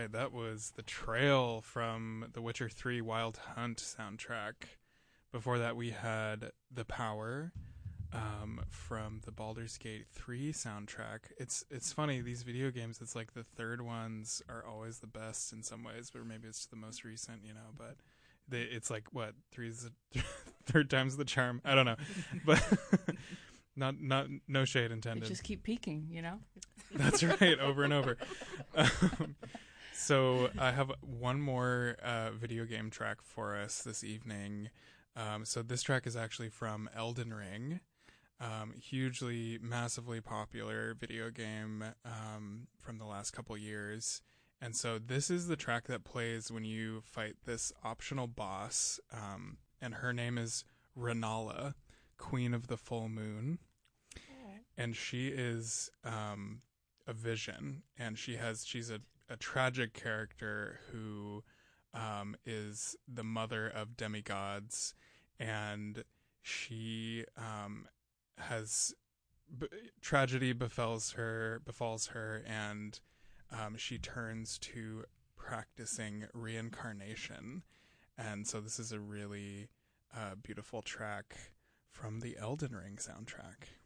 right. That was The Trail from The Witcher 3 Wild Hunt soundtrack. Before that, we had The Power from the Baldur's Gate 3 soundtrack. It's funny, these video games, it's like the third ones are always the best in some ways, but maybe it's the most recent, but it's like, what, third time's the charm? I don't know. But no shade They intended. just keep peaking. That's right, over and over. So I have one more video game track for us this evening. So this track is actually from Elden Ring, hugely, massively popular video game from the last couple years. And so this is the track that plays when you fight this optional boss, and her name is Renala, Queen of the Full Moon. And she is a vision, and she's a tragic character who is the mother of demigods, and she has tragedy befalls her, and she turns to practicing reincarnation. And so this is a really beautiful track from the Elden Ring soundtrack.